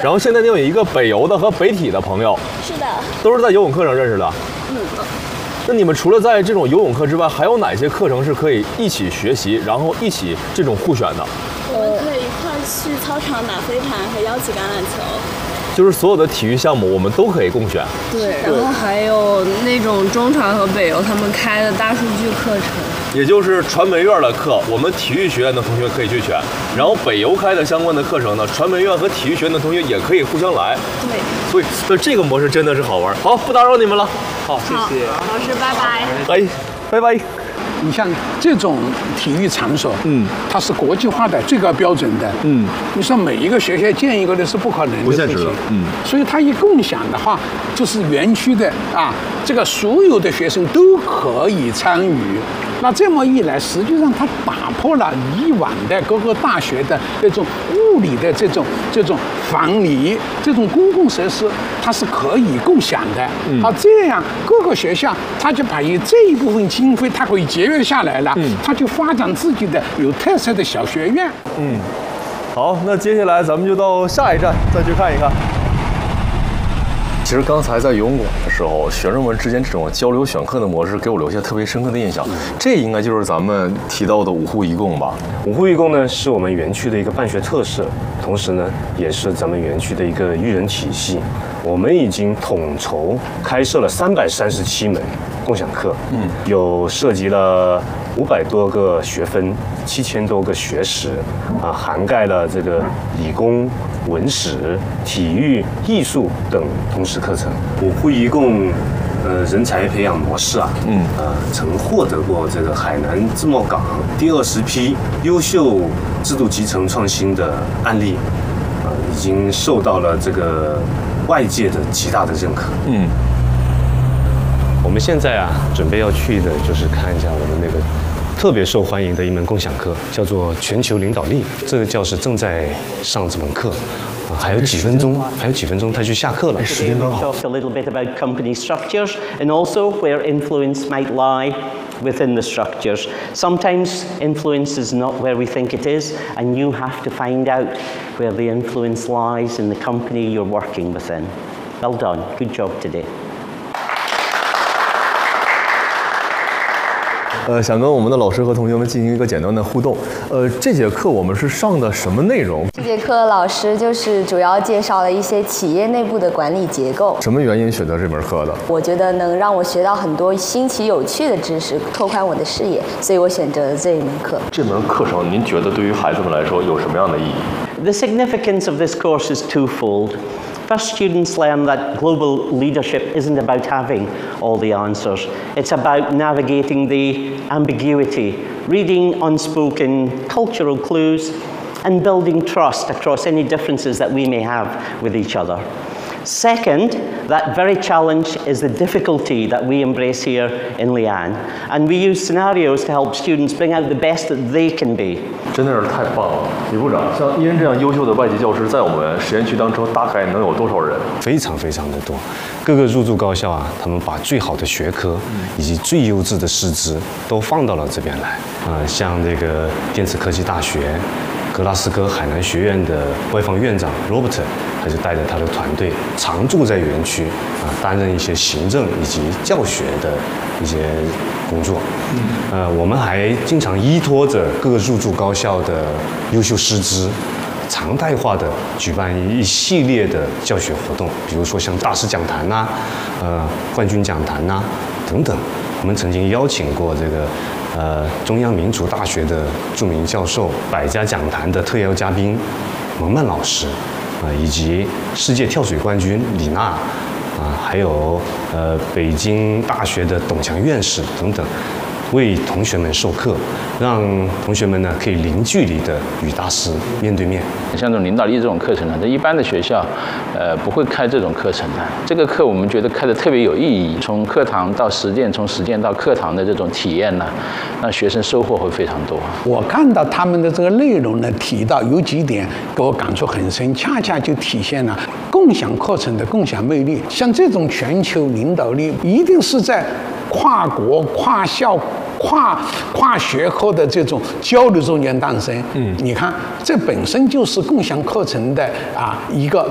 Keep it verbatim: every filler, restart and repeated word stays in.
然后现在你有一个北邮的和北体的朋友， 是的， 都是在游泳课上认识的。 嗯。 那你们除了在这种游泳课之外，还有哪些课程是可以一起学习，然后一起这种互选的？ 我们可以一块儿去操场打飞盘和腰旗橄榄球。 就是所有的体育项目我们都可以共选。 对，然后还有那种中传和北邮他们开的大数据课程。 也就是传媒院的课，我们体育学院的同学可以去选，然后北邮开的相关的课程呢，传媒院和体育学院的同学也可以互相来。 对， 所以那这个模式真的是好玩。好，不打扰你们了。好， 谢谢老师，拜拜。 哎，拜拜。 你像这种体育场所，嗯，它是国际化的最高标准的，嗯，你说每一个学校建一个的是不可能的事情，嗯，所以它一共享的话，就是园区的啊，这个所有的学生都可以参与。那这么一来，实际上它打破了以往的各个大学的这种物理的这种这种房里这种公共设施，它是可以共享的。嗯，啊，这样各个学校它就把以这一部分经费，它可以节约下来了。嗯，它就发展自己的有特色的小学院。 嗯，好，那接下来咱们就到下一站再去看一看。其实刚才在游泳馆的时候，学生们之间这种交流选课的模式给我留下特别深刻的印象。这应该就是咱们提到的五户一共吧？ 五户一共呢，是我们园区的一个办学特色，同时呢，也是咱们园区的一个育人体系。我们已经统筹开设了三百三十七门共享课，嗯，有涉及了五百多个学分，七千多个学时，啊，涵盖了这个理工、文史、体育、艺术等通识课程。五户一共，呃，人才培养模式啊，嗯，呃，曾获得过这个海南自贸港第二十批优秀制度集成创新的案例，呃，已经受到了这个外界的极大的认可。嗯。我们现在啊，准备要去的就是看一下我们那个特别受欢迎的一门共享课，叫做全球领导力。这个教室正在上这门课，啊，还有几分钟，还有几分钟他就下课了。时间刚好。 Talk a little bit about company structures and also where influence might lie within the structures. Sometimes influence is not where we think it is, and you have to find out where the influence lies in the company you're working within. Well done. Good job today. 呃，想跟我们的老师和同学们进行一个简单的互动。呃，这节课我们是上的什么内容？ 这节课老师就是主要介绍了一些企业内部的管理结构。 什么原因选择这门课的？ 我觉得能让我学到很多新奇有趣的知识，拓宽我的视野，所以我选择了这一门课。 这门课程您觉得对于孩子们来说有什么样的意义？ The significance of this course is twofold. First, students learn that global leadership isn't about having all the answers. It's about navigating the ambiguity, reading unspoken cultural clues, and building trust across any differences that we may have with each other. Second, that very challenge is the difficulty that we embrace here in Leanne. And we use scenarios to help students bring out the best that they can be. 真的是太棒了，李部长！像伊恩这样优秀的外籍教师，在我们实验区当中大概能有多少人？ 非常非常的多，各个入驻高校啊，他们把最好的学科以及最优质的师资都放到了这边来。啊、呃，像这个电子科技大学。 格拉斯哥海南学院的外方院长 Robert， 他就带着他的团队常驻在园区啊，担任一些行政以及教学的一些工作。嗯，呃，我们还经常依托着各个入驻高校的优秀师资，常态化的举办一系列的教学活动，比如说像大师讲坛呐、啊，呃，冠军讲坛呐、啊、等等。我们曾经邀请过这个。 呃，中央民族大学的著名教授、百家讲坛的特邀嘉宾蒙曼老师，啊、呃，以及世界跳水冠军李娜，啊、呃，还有呃北京大学的董强院士等等，为同学们授课，让同学们呢可以零距离的与大师面对面。 像这种领导力这种课程呢，在一般的学校，呃，不会开这种课程的。这个课我们觉得开得特别有意义，从课堂到实践，从实践到课堂的这种体验呢，让学生收获会非常多。 我看到他们的这个内容呢，提到有几点给我感触很深，恰恰就体现了共享课程的共享魅力。像这种全球领导力，一定是在跨国、跨校。 跨跨学科的这种交流中间诞生，嗯，你看，这本身就是共享课程的啊一个